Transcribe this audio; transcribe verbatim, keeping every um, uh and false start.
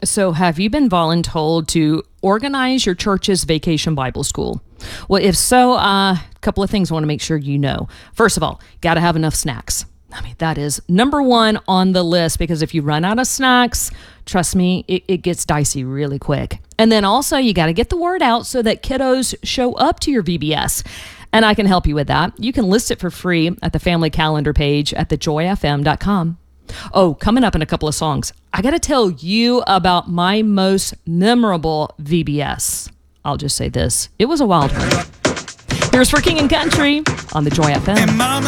So, have you been voluntold to organize your church's vacation Bible school? Well, if so, a uh, couple of things I want to make sure you know. First of all, got to have enough snacks. I mean, that is number one on the list, because if you run out of snacks, trust me, it, it gets dicey really quick. And then also, you got to get the word out so that kiddos show up to your V B S. And I can help you with that. You can list it for free at the family calendar page at the joy f m dot com. Oh, coming up in a couple of songs, I got to tell you about my most memorable V B S. I'll just say this. It was a wild one. Here's For King and Country on the Joy F M.